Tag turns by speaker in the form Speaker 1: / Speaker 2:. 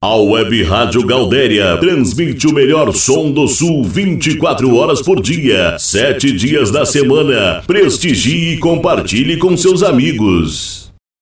Speaker 1: A Web Rádio Galdéria transmite o melhor som do Sul 24 horas por dia, 7 dias da semana. Prestigie e compartilhe com seus amigos.